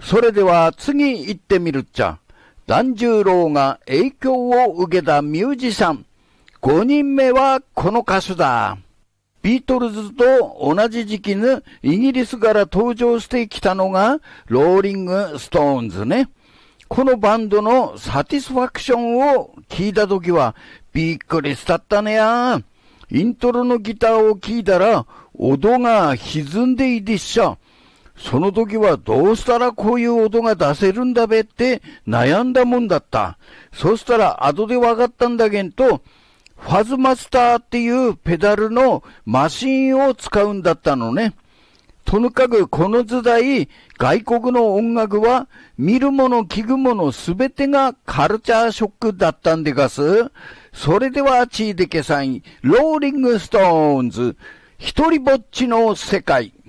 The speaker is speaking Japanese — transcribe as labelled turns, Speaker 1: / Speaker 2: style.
Speaker 1: それでは次行ってみるっちゃ。團十郎が影響を受けたミュージシャン。5人目はこの歌手だ。ビートルズと同じ時期にイギリスから登場してきたのがローリング・ストーンズね。このバンドのサティスファクションを聞いたときはびっくりしたったねや。イントロのギターを聞いたら音が歪んでいいでっしょ。その時はどうしたらこういう音が出せるんだべって悩んだもんだった。そしたら後でわかったんだけんと、ファズマスターっていうペダルのマシンを使うんだったのね。とにかくこの時代、外国の音楽は見るもの聞くものすべてがカルチャーショックだったんでがす。それではチーデケさん、ローリングストーンズ、一人ぼっちの世界。